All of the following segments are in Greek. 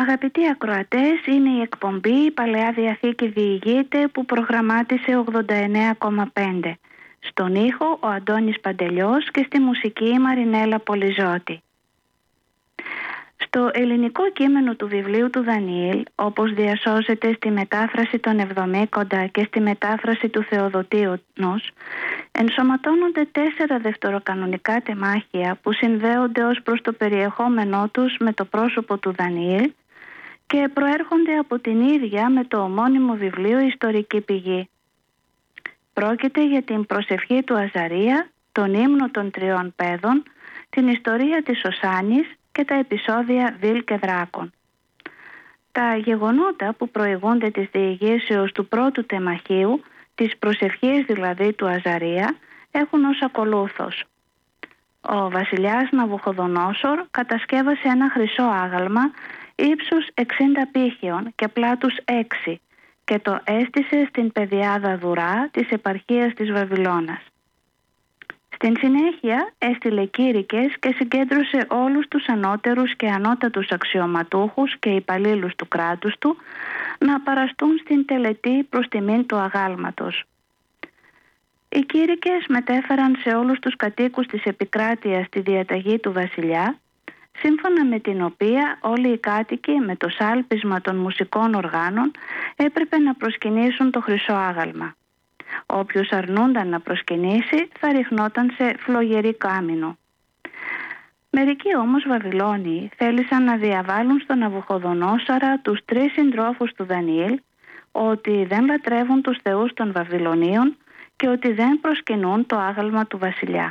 Αγαπητοί ακροατές, είναι η εκπομπή «Η Παλαιά Διαθήκη διηγείται» που προγραμμάτισε 89,5. Στον ήχο ο Αντώνης Παντελιός και στη μουσική η Μαρινέλα Πολυζώτη. Στο ελληνικό κείμενο του βιβλίου του Δανιήλ, όπως διασώζεται στη μετάφραση των Εβδομήκοντα και στη μετάφραση του Θεοδοτήωνος, ενσωματώνονται 4 δευτεροκανονικά τεμάχια που συνδέονται ως προς το περιεχόμενό τους με το πρόσωπο του Δανιήλ και προέρχονται από την ίδια με το ομώνυμο βιβλίο ιστορική πηγή. Πρόκειται για την προσευχή του Αζαρία, τον ύμνο των 3 παιδών, την ιστορία της Οσάνης και τα επεισόδια Βιλ και Δράκων. Τα γεγονότα που προηγούνται της διηγήσεως του πρώτου τεμαχίου, της προσευχής δηλαδή του Αζαρία, έχουν ως ακολούθως. Ο βασιλιάς Ναβουχοδονόσορ κατασκεύασε ένα χρυσό άγαλμα ύψους 60 πήχεων και πλάτους 6 και το έστησε στην πεδιάδα Δουρά της επαρχίας της Βαβυλώνας. Στην συνέχεια έστειλε κήρυκες και συγκέντρωσε όλους τους ανώτερους και ανώτατους αξιωματούχους και υπαλλήλους του κράτους του να παραστούν στην τελετή προς τιμήν του αγάλματος. Οι κήρυκες μετέφεραν σε όλους τους κατοίκους της επικράτειας τη διαταγή του βασιλιά, σύμφωνα με την οποία όλοι οι κάτοικοι με το σάλπισμα των μουσικών οργάνων έπρεπε να προσκυνήσουν το χρυσό άγαλμα. Όποιος αρνούνταν να προσκυνήσει θα ριχνόταν σε φλογερή κάμινο. Μερικοί όμως Βαβυλώνιοι θέλησαν να διαβάλουν στον Ναβουχοδονόσορα τους 3 συντρόφους του Δανιήλ ότι δεν λατρεύουν τους θεούς των Βαβυλωνίων και ότι δεν προσκυνούν το άγαλμα του βασιλιά.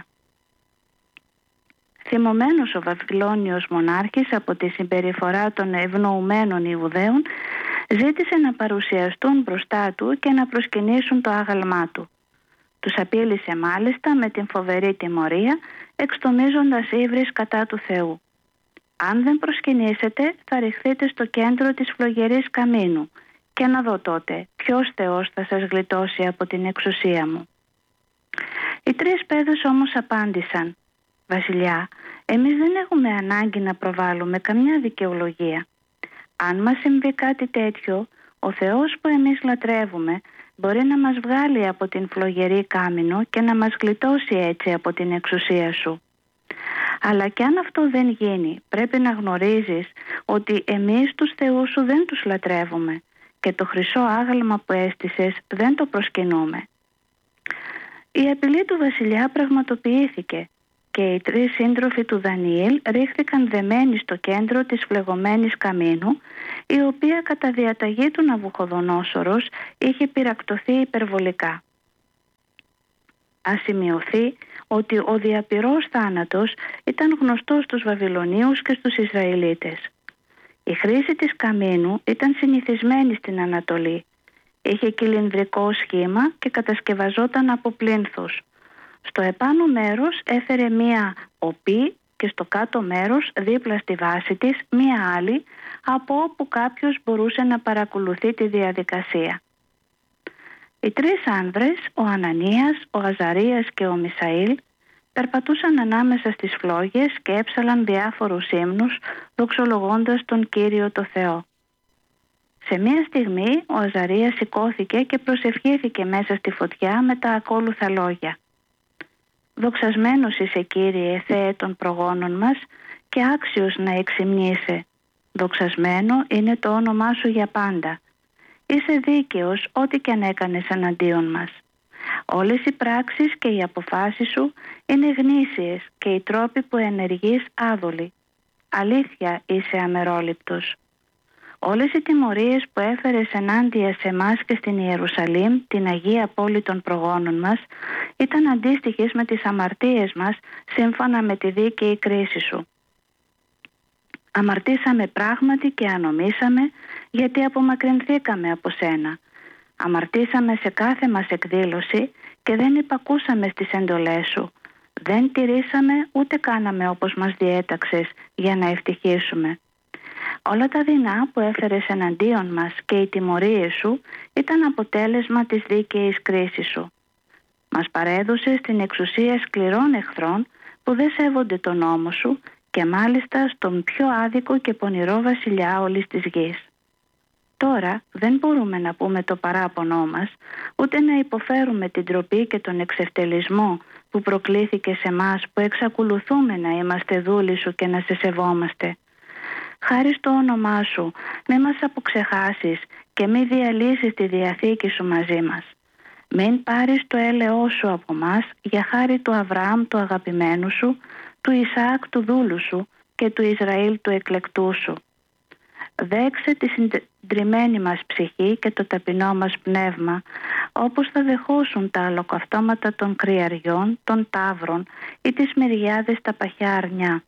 Θυμωμένος ο Βαβυλώνιος μονάρχης από τη συμπεριφορά των ευνοουμένων Ιουδαίων, ζήτησε να παρουσιαστούν μπροστά του και να προσκυνήσουν το άγαλμά του. Τους απείλησε μάλιστα με την φοβερή τιμωρία, εξτομίζοντας ύβρις κατά του Θεού. «Αν δεν προσκυνήσετε, θα ριχθείτε στο κέντρο της φλογερής καμίνου και να δω τότε ποιος Θεός θα σας γλιτώσει από την εξουσία μου». Οι 3 παιδες όμως απάντησαν: «Βασιλιά, εμείς δεν έχουμε ανάγκη να προβάλλουμε καμιά δικαιολογία. Αν μας συμβεί κάτι τέτοιο, ο Θεός που εμείς λατρεύουμε μπορεί να μας βγάλει από την φλογερή κάμινο και να μας γλιτώσει έτσι από την εξουσία σου. Αλλά κι αν αυτό δεν γίνει, πρέπει να γνωρίζεις ότι εμείς τους θεούς σου δεν τους λατρεύουμε και το χρυσό άγαλμα που έστησες δεν το προσκυνούμε». Η απειλή του βασιλιά πραγματοποιήθηκε και οι 3 σύντροφοι του Δανιήλ ρίχθηκαν δεμένοι στο κέντρο της φλεγωμένης καμίνου, η οποία κατά διαταγή του Ναβουχοδονόσορος είχε πυρακτωθεί υπερβολικά. Ας σημειωθεί ότι ο διαπυρός θάνατος ήταν γνωστός στους Βαβυλωνίους και στους Ισραηλίτες. Η χρήση της καμίνου ήταν συνηθισμένη στην Ανατολή. Είχε κυλινδρικό σχήμα και κατασκευαζόταν από πλίνθους. Στο επάνω μέρος έφερε μία οπή και στο κάτω μέρος, δίπλα στη βάση της, μία άλλη, από όπου κάποιος μπορούσε να παρακολουθεί τη διαδικασία. Οι 3 άνδρες, ο Ανανίας, ο Αζαρίας και ο Μισαήλ, περπατούσαν ανάμεσα στις φλόγες και έψαλαν διάφορους ύμνους, δοξολογώντας τον Κύριο το Θεό. Σε μία στιγμή ο Αζαρίας σηκώθηκε και προσευχήθηκε μέσα στη φωτιά με τα ακόλουθα λόγια: «Δοξασμένος είσαι, Κύριε Θεέ των προγόνων μας και άξιος να εξυμνείσαι. Δοξασμένο είναι το όνομά σου για πάντα. Είσαι δίκαιος ό,τι και αν έκανες εναντίον μας. Όλες οι πράξεις και οι αποφάσεις σου είναι γνήσιες και οι τρόποι που ενεργείς άδολοι. Αλήθεια είσαι αμερόληπτος. Όλες οι τιμωρίες που έφερες ενάντια σε εμάς και στην Ιερουσαλήμ, την Αγία Πόλη των προγόνων μας, ήταν αντίστοιχες με τις αμαρτίες μας σύμφωνα με τη δίκαιη κρίση σου. Αμαρτήσαμε πράγματι και ανομήσαμε, γιατί απομακρυνθήκαμε από σένα. Αμαρτήσαμε σε κάθε μας εκδήλωση και δεν υπακούσαμε στις εντολές σου. Δεν τηρήσαμε ούτε κάναμε όπως μας διέταξες για να ευτυχίσουμε. Όλα τα δεινά που έφερες εναντίον μας και οι τιμωρίες σου ήταν αποτέλεσμα της δίκαιης κρίσης σου. Μας παρέδωσες στην εξουσία σκληρών εχθρών που δεν σέβονται τον νόμο σου και μάλιστα στον πιο άδικο και πονηρό βασιλιά όλης της γης. Τώρα δεν μπορούμε να πούμε το παράπονό μας, ούτε να υποφέρουμε την ντροπή και τον εξευτελισμό που προκλήθηκε σε μας, που εξακολουθούμε να είμαστε δούλοι σου και να σε σεβόμαστε. Χάρη στο όνομά σου, μη μας αποξεχάσεις και μη διαλύσεις τη διαθήκη σου μαζί μας. Μην πάρεις το έλεό σου από μας για χάρη του Αβραάμ του αγαπημένου σου, του Ισαάκ του δούλου σου και του Ισραήλ του εκλεκτού σου. Δέξε τη συντριμμένη μας ψυχή και το ταπεινό μας πνεύμα, όπως θα δεχόσουν τα ολοκαυτώματα των κρυαριών, των ταύρων ή τις μυριάδες τα παχιά αρνιά.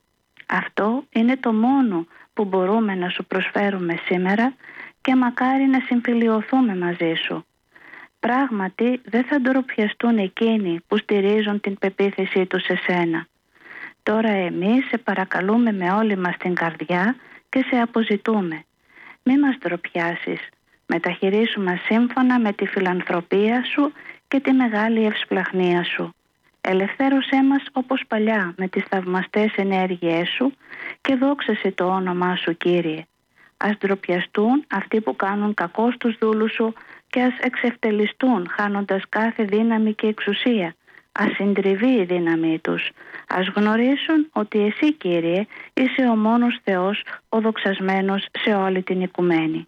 Αυτό είναι το μόνο που μπορούμε να σου προσφέρουμε σήμερα και μακάρι να συμφιλιωθούμε μαζί σου. Πράγματι δεν θα ντροπιαστούν εκείνοι που στηρίζουν την πεποίθησή τους σε σένα. Τώρα εμείς σε παρακαλούμε με όλη μας την καρδιά και σε αποζητούμε. Μη μας ντροπιάσεις, μεταχειρίσου μας σύμφωνα με τη φιλανθρωπία σου και τη μεγάλη ευσπλαχνία σου. Ελευθέρωσέ μας όπως παλιά με τις θαυμαστές ενέργειές σου και δόξασε το όνομά σου, Κύριε. Ας ντροπιαστούν αυτοί που κάνουν κακό στους δούλους σου και ας εξευτελιστούν χάνοντας κάθε δύναμη και εξουσία. Ας συντριβεί η δύναμή τους. Ας γνωρίσουν ότι εσύ, Κύριε, είσαι ο μόνος Θεός, ο δοξασμένος σε όλη την οικουμένη.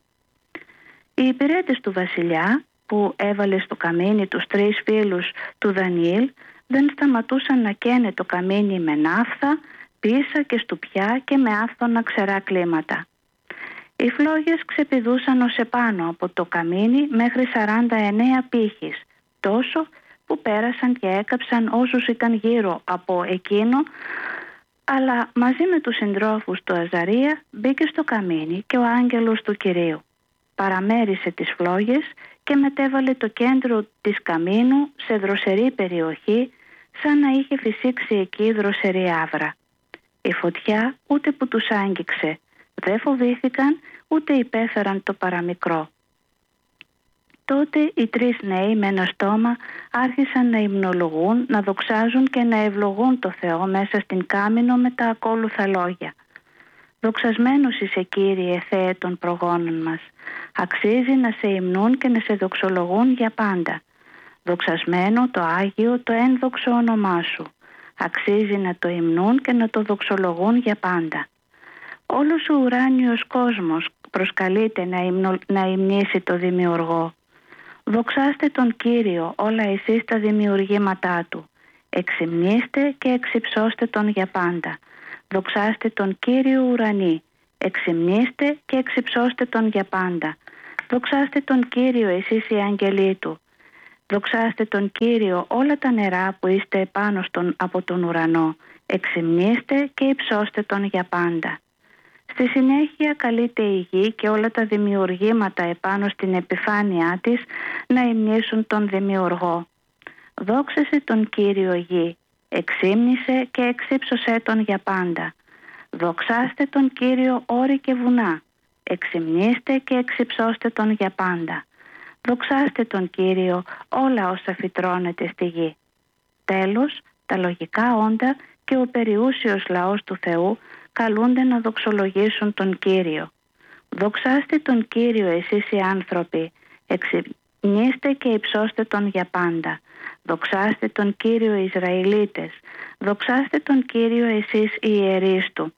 Οι υπηρέτες του βασιλιά που έβαλε στο καμίνι τους 3 φίλους του Δανιήλ δεν σταματούσαν να καίνε το καμίνι με ναύθα, πίσα και στουπιά και με άφθονα ξερά κλίματα. Οι φλόγες ξεπηδούσαν ως επάνω από το καμίνι μέχρι 49 πύχης, τόσο που πέρασαν και έκαψαν όσους ήταν γύρω από εκείνο, αλλά μαζί με τους συντρόφους του Αζαρία μπήκε στο καμίνι και ο άγγελος του Κυρίου. Παραμέρισε τις φλόγες και μετέβαλε το κέντρο της καμίνου σε δροσερή περιοχή, σαν να είχε φυσήξει εκεί δροσερή άβρα. Η φωτιά ούτε που τους άγγιξε, δεν φοβήθηκαν ούτε υπέφεραν το παραμικρό. Τότε οι 3 νέοι με ένα στόμα άρχισαν να υμνολογούν, να δοξάζουν και να ευλογούν το Θεό μέσα στην κάμινο με τα ακόλουθα λόγια. «Δοξασμένος είσαι, Κύριε Θεέ των προγόνων μας. Αξίζει να σε υμνούν και να σε δοξολογούν για πάντα. Δοξασμένο το Άγιο, το ένδοξο όνομά σου. Αξίζει να το υμνούν και να το δοξολογούν για πάντα. Όλος ο ουράνιος κόσμος προσκαλείται να υμνήσει το Δημιουργό. Δοξάστε τον Κύριο όλα εσείς τα δημιουργήματά του. Εξυμνήστε και εξυψώστε τον για πάντα. Δοξάστε τον Κύριο ουρανοί. Εξυμνήστε και εξυψώστε τον για πάντα. Δοξάστε τον Κύριο εσείς οι άγγελοι του. Δοξάστε τον Κύριο όλα τα νερά που είστε επάνω από τον ουρανό. Εξυμνήστε και υψώστε τον για πάντα. Στη συνέχεια καλείται η γη και όλα τα δημιουργήματα επάνω στην επιφάνειά της να υμνήσουν τον Δημιουργό. Δόξασε τον Κύριο γη, εξύμνησε και εξύψωσέ τον για πάντα. Δοξάστε τον Κύριο όρη και βουνά, εξυμνήστε και εξυψώστε τον για πάντα. Δοξάστε τον Κύριο όλα όσα φυτρώνεται στη γη. Τέλος, τα λογικά όντα και ο περιούσιος λαός του Θεού καλούνται να δοξολογήσουν τον Κύριο. Δοξάστε τον Κύριο εσείς οι άνθρωποι, εξυμνήστε και υψώστε τον για πάντα. Δοξάστε τον Κύριο Ισραηλίτες, δοξάστε τον Κύριο εσείς οι ιερείς του.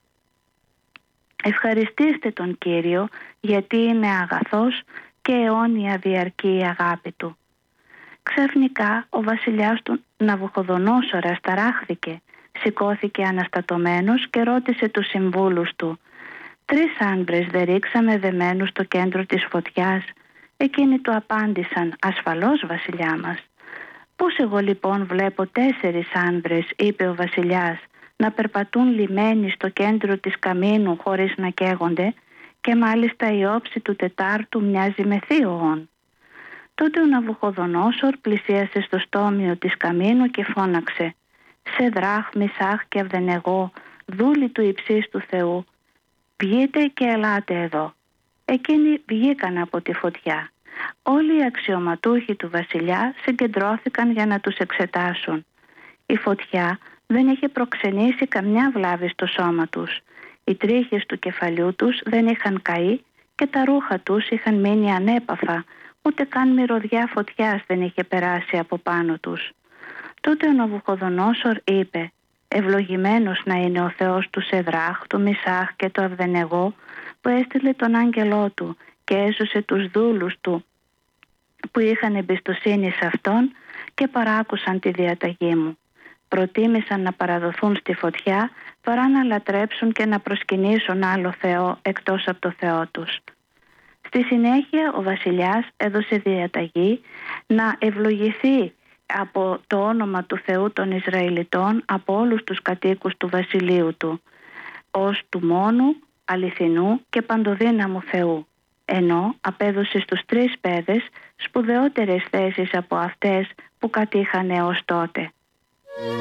Ευχαριστήστε τον Κύριο γιατί είναι αγαθός και αιώνια διαρκεί η αγάπη του. Ξαφνικά ο βασιλιάς του Ναβουχοδονόσορα ταράχθηκε. Σηκώθηκε αναστατωμένος και ρώτησε τους συμβούλους του: 3 άνδρες δεν ρίξαμε δεμένους στο κέντρο της φωτιάς? Εκείνοι του απάντησαν: ασφαλώς, βασιλιά μας. Πώς εγώ λοιπόν βλέπω 4 άνδρες, είπε ο βασιλιάς, να περπατούν λυμμένοι στο κέντρο της καμίνου χωρίς να καίγονται, και μάλιστα η όψη του 4ου μοιάζει με θείοον. Τότε ο Ναβουχοδονόσορ πλησίασε στο στόμιο της καμίνου και φώναξε: Σεδράχ, Μισάχ και Αβδενεγώ, δούλοι του υψίστου Θεού, βγείτε και ελάτε εδώ. Εκείνοι βγήκαν από τη φωτιά. Όλοι οι αξιωματούχοι του βασιλιά συγκεντρώθηκαν για να τους εξετάσουν. Η φωτιά δεν είχε προξενήσει καμιά βλάβη στο σώμα τους. Οι τρίχες του κεφαλιού τους δεν είχαν καεί και τα ρούχα τους είχαν μείνει ανέπαφα, ούτε καν μυρωδιά φωτιάς δεν είχε περάσει από πάνω τους. Τότε ο Ναβουχοδονόσορ είπε: «Ευλογημένος να είναι ο Θεός του Σεδράχ, του Μισάχ και του Αβδενεγώ, που έστειλε τον άγγελό του και έσωσε τους δούλους του που είχαν εμπιστοσύνη σε αυτόν και παράκουσαν τη διαταγή μου. Προτίμησαν να παραδοθούν στη φωτιά παρά να λατρέψουν και να προσκυνήσουν άλλο Θεό εκτός από το Θεό τους». Στη συνέχεια ο βασιλιάς έδωσε διαταγή να ευλογηθεί από το όνομα του Θεού των Ισραηλιτών από όλους τους κατοίκους του βασιλείου του, ως του μόνου, αληθινού και παντοδύναμου Θεού, ενώ απέδωσε στους 3 παιδες σπουδαιότερες θέσεις από αυτές που κατήχαν έως τότε.